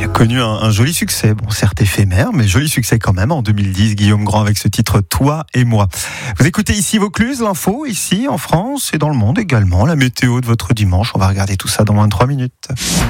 connu un joli succès, bon certes éphémère, mais joli succès quand même en 2010, Guillaume Grand avec ce titre Toi et moi. Vous écoutez ici Vaucluse, l'info, ici en France et dans le monde également, la météo de votre dimanche, on va regarder tout ça dans moins de 3 minutes.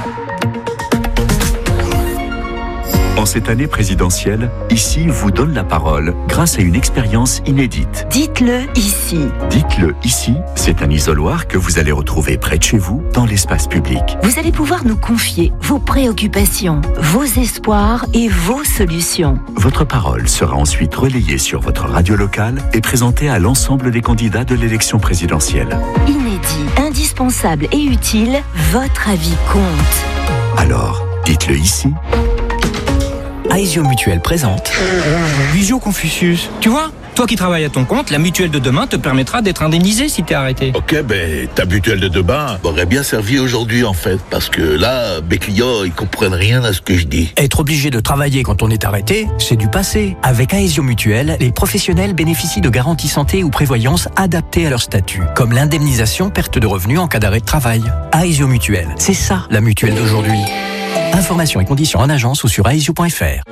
En cette année présidentielle, Ici vous donne la parole grâce à une expérience inédite. Dites-le ici. Dites-le ici, c'est un isoloir que vous allez retrouver près de chez vous, dans l'espace public. Vous allez pouvoir nous confier vos préoccupations, vos espoirs et vos solutions. Votre parole sera ensuite relayée sur votre radio locale et présentée à l'ensemble des candidats de l'élection présidentielle. Inédit, indispensable et utile, votre avis compte. Alors, dites-le ici. Aesio Mutuelle présente Visio Confucius. Tu vois, toi qui travailles à ton compte, la mutuelle de demain te permettra d'être indemnisé si t'es arrêté. Ok, ta mutuelle de demain m'aurait bien servi aujourd'hui en fait, parce que là, mes clients, ils comprennent rien à ce que je dis. Être obligé de travailler quand on est arrêté, c'est du passé. Avec Aesio Mutuelle, les professionnels bénéficient de garanties santé ou prévoyance adaptées à leur statut, comme l'indemnisation perte de revenus en cas d'arrêt de travail. Aesio Mutuelle, c'est ça la mutuelle d'aujourd'hui. Informations et conditions en agence ou sur aesio.fr.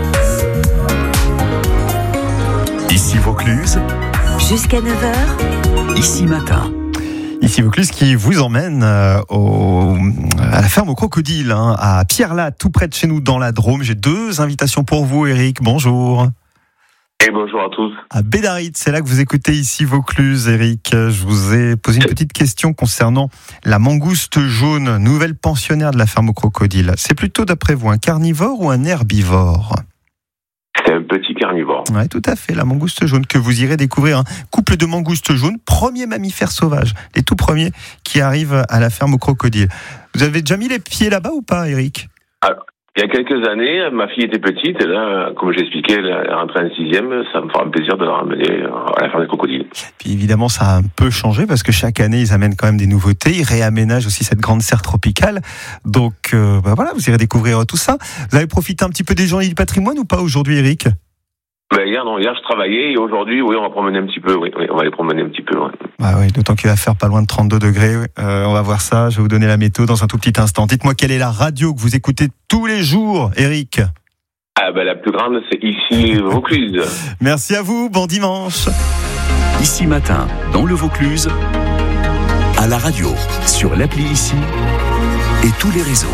Ici Vaucluse. Jusqu'à 9h. Ici matin. Ici Vaucluse qui vous emmène à la ferme au crocodile, à Pierre-Latte, tout près de chez nous dans la Drôme. J'ai 2 invitations pour vous, Eric. Bonjour. Et bonjour à tous. À Bédarite, c'est là que vous écoutez ici Vaucluse, Eric. Je vous ai posé une petite question concernant la mangouste jaune, nouvelle pensionnaire de la ferme au crocodile. C'est plutôt d'après vous un carnivore ou un herbivore ? C'est un petit carnivore. Oui, tout à fait, la mangouste jaune que vous irez découvrir. Un couple de mangoustes jaunes, premier mammifère sauvage, les tout premiers qui arrivent à la ferme au crocodile. Vous avez déjà mis les pieds là-bas ou pas, Eric ? Alors, il y a quelques années, ma fille était petite, et là, comme j'expliquais, elle est rentrée en 6e, ça me fera un plaisir de la ramener à la ferme des crocodiles. Puis évidemment, ça a un peu changé, parce que chaque année, ils amènent quand même des nouveautés, ils réaménagent aussi cette grande serre tropicale, donc voilà, vous irez découvrir tout ça. Vous avez profité un petit peu des journées du patrimoine ou pas aujourd'hui, Eric ? Hier, je travaillais, et aujourd'hui, oui, on va promener un petit peu, oui, on va aller promener un petit peu, ouais. Ah oui, d'autant qu'il va faire pas loin de 32 degrés. On va voir ça, je vais vous donner la météo dans un tout petit instant. Dites-moi quelle est la radio que vous écoutez tous les jours, Eric ? La plus grande, c'est ici Vaucluse. Merci à vous, bon dimanche. Ici matin, dans le Vaucluse, à la radio, sur l'appli Ici et tous les réseaux.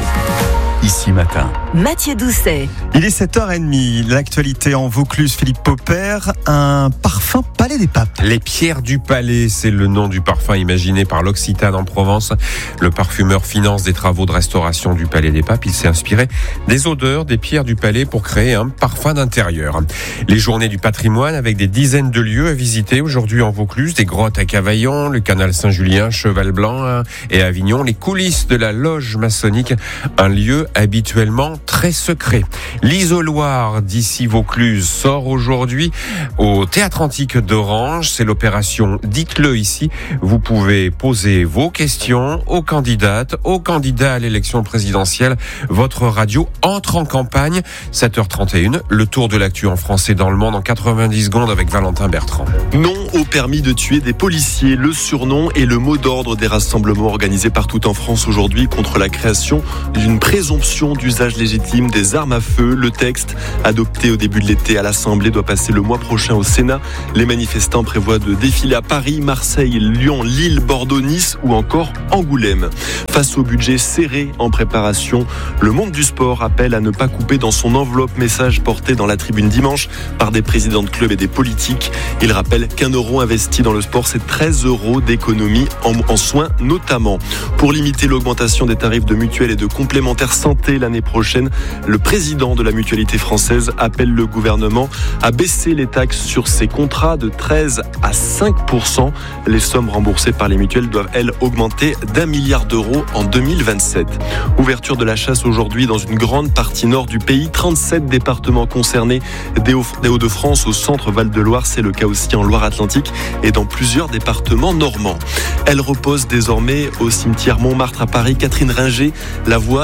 Ici matin. Mathieu Doucet. Il est 7h30. L'actualité en Vaucluse, Philippe Popper. Un parfum Palais des Papes. Les Pierres du Palais, c'est le nom du parfum imaginé par l'Occitane en Provence. Le parfumeur finance des travaux de restauration du Palais des Papes. Il s'est inspiré des odeurs des pierres du palais pour créer un parfum d'intérieur. Les journées du patrimoine avec des dizaines de lieux à visiter aujourd'hui en Vaucluse. Des grottes à Cavaillon, le canal Saint-Julien, Cheval Blanc et Avignon. Les coulisses de la loge maçonnique. Un lieu habituellement très secret. L'isoloir d'ici Vaucluse sort aujourd'hui au Théâtre Antique d'Orange. C'est l'opération Dites-le ici. Vous pouvez poser vos questions aux candidates, aux candidats à l'élection présidentielle. Votre radio entre en campagne. 7h31, le tour de l'actu en français dans le monde en 90 secondes avec Valentin Bertrand. Non au permis de tuer des policiers. Le surnom et le mot d'ordre des rassemblements organisés partout en France aujourd'hui contre la création d'une présomption d'usage légitime des armes à feu. Le texte, adopté au début de l'été à l'Assemblée, doit passer le mois prochain au Sénat. Les manifestants prévoient de défiler à Paris, Marseille, Lyon, Lille, Bordeaux, Nice ou encore Angoulême. Face au budget serré en préparation, le monde du sport appelle à ne pas couper dans son enveloppe. Message porté dans la tribune dimanche par des présidents de clubs et des politiques. Il rappelle qu'un euro investi dans le sport, c'est 13 € d'économie en soins notamment. Pour limiter l'augmentation des tarifs de mutuelles et de complémentaires santé l'année prochaine, le président de la mutualité française appelle le gouvernement à baisser les taxes sur ses contrats de 13 à 5%. Les sommes remboursées par les mutuelles doivent, elles, augmenter d'1 milliard d'euros en 2027. Ouverture de la chasse aujourd'hui dans une grande partie nord du pays. 37 départements concernés, des Hauts-de-France au centre Val-de-Loire. C'est le cas aussi en Loire-Atlantique et dans plusieurs départements normands. Elle repose désormais au cimetière Montmartre à Paris. Catherine Ringer, la voix des rites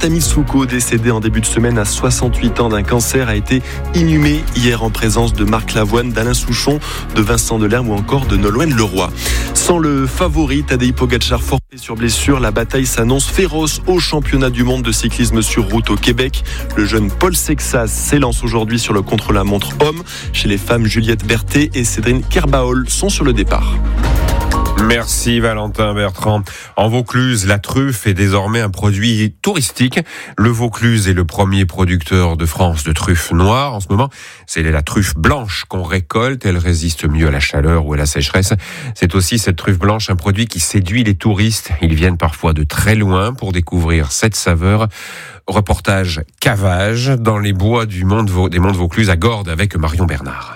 Rita Mitsuko, décédée en début de semaine à 68 ans d'un cancer, a été inhumée hier en présence de Marc Lavoine, d'Alain Souchon, de Vincent Delerme ou encore de Nolwenn Leroy. Sans le favori Tadej Pogačar forfait sur blessure, la bataille s'annonce féroce au championnat du monde de cyclisme sur route au Québec. Le jeune Paul Sexas s'élance aujourd'hui sur le contre-la-montre homme. Chez les femmes, Juliette Berthet et Cédrine Kerbaol sont sur le départ. Merci Valentin Bertrand. En Vaucluse, la truffe est désormais un produit touristique. Le Vaucluse est le premier producteur de France de truffes noires. En ce moment, c'est la truffe blanche qu'on récolte. Elle résiste mieux à la chaleur ou à la sécheresse. C'est aussi cette truffe blanche un produit qui séduit les touristes. Ils viennent parfois de très loin pour découvrir cette saveur. Reportage cavage dans les bois des Monts de Vaucluse à Gordes avec Marion Bernard.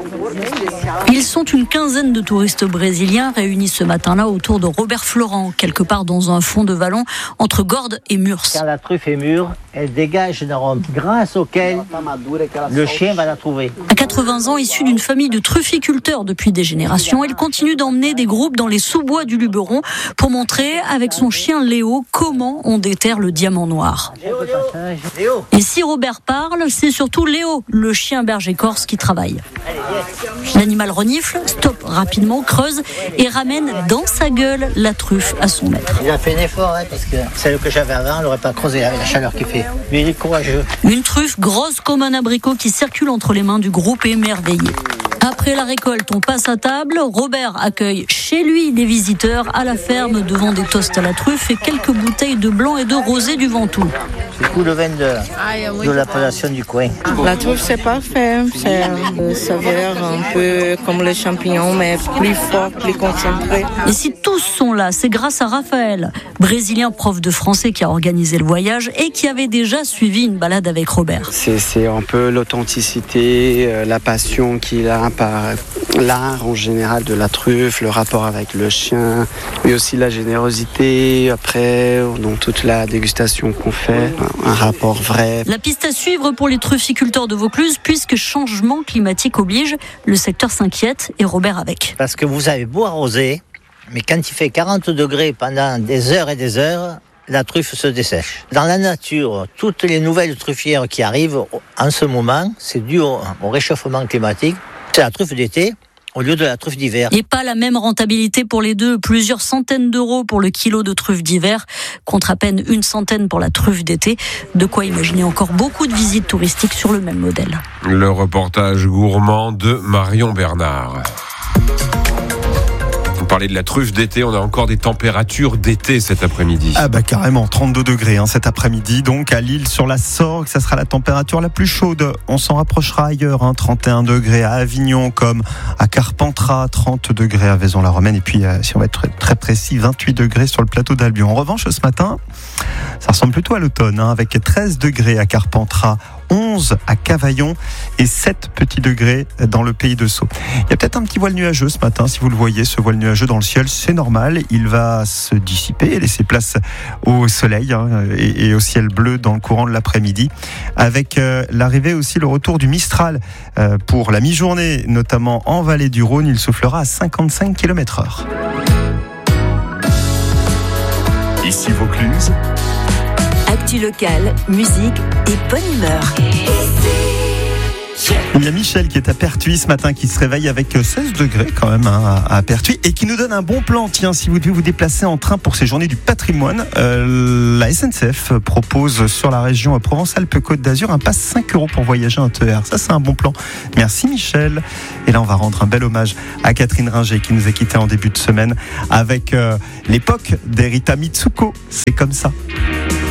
Ils sont une quinzaine de touristes brésiliens réunis ce matin-là autour de Robert Florent, quelque part dans un fond de vallon entre Gordes et Murs. Quand la truffe est mûre, elle dégage un arôme grâce auquel le chien va la trouver. À 80 ans, issu d'une famille de trufficulteurs depuis des générations, il continue d'emmener des groupes dans les sous-bois du Luberon pour montrer avec son chien Léo comment on déterre le diamant noir. Et si Robert parle, c'est surtout Léo, le chien berger corse, qui travaille. L'animal renifle, stoppe rapidement, creuse et ramène dans sa gueule la truffe à son maître. Il a fait un effort, parce que celle que j'avais avant, elle n'aurait pas creusé avec la chaleur qu'il fait. Mais il est courageux. Une truffe grosse comme un abricot qui circule entre les mains du groupe émerveillé. Après la récolte, on passe à table. Robert accueille chez lui des visiteurs à la ferme devant des toasts à la truffe et quelques bouteilles de blanc et de rosé du Ventoux. C'est tout le vin de l'appellation du coin. La truffe, c'est parfait. C'est saveur un peu comme les champignons, mais plus fort, plus concentré. Et si tous sont là, c'est grâce à Raphaël, brésilien prof de français qui a organisé le voyage et qui avait déjà suivi une balade avec Robert. C'est un peu l'authenticité, la passion qu'il a par l'art en général de la truffe, le rapport avec le chien, mais aussi la générosité après dans toute la dégustation qu'on fait, un rapport vrai. La piste à suivre pour les trufficulteurs de Vaucluse, puisque changement climatique oblige, le secteur s'inquiète et Robert avec. Parce que vous avez beau arroser, mais quand il fait 40 degrés pendant des heures et des heures, la truffe se dessèche. Dans la nature, toutes les nouvelles truffières qui arrivent en ce moment, c'est dû au réchauffement climatique. C'est la truffe d'été au lieu de la truffe d'hiver. Et pas la même rentabilité pour les deux. Plusieurs centaines d'euros pour le kilo de truffe d'hiver, contre à peine une centaine pour la truffe d'été. De quoi imaginer encore beaucoup de visites touristiques sur le même modèle. Le reportage gourmand de Marion Bernard. Vous parlez de la truffe d'été, on a encore des températures d'été cet après-midi. Ah bah carrément, 32 degrés cet après-midi. Donc à Lille sur la Sorgue, ça sera la température la plus chaude. On s'en rapprochera ailleurs, 31 degrés à Avignon comme à Carpentras, 30 degrés à Vaison-la-Romaine. Et puis si on va être très précis, 28 degrés sur le plateau d'Albion. En revanche, ce matin, ça ressemble plutôt à l'automne, avec 13 degrés à Carpentras, 11 à Cavaillon et 7 petits degrés dans le pays de Sceaux. Il y a peut-être un petit voile nuageux ce matin, si vous le voyez, ce voile nuageux dans le ciel, c'est normal, il va se dissiper et laisser place au soleil et au ciel bleu dans le courant de l'après-midi, avec l'arrivée aussi, le retour du Mistral pour la mi-journée, notamment en vallée du Rhône, il soufflera à 55 km/h. Ici Vaucluse. Actu locale, musique et bonne humeur. Il y a Michel qui est à Pertuis ce matin, qui se réveille avec 16 degrés quand même à Pertuis et qui nous donne un bon plan. Tiens, si vous devez vous déplacer en train pour ces journées du patrimoine, la SNCF propose sur la région Provence-Alpes-Côte d'Azur un pass 5 € pour voyager en TER. Ça, c'est un bon plan. Merci Michel. Et là, on va rendre un bel hommage à Catherine Ringer qui nous a quittés en début de semaine avec l'époque d'Erita Mitsuko. C'est comme ça.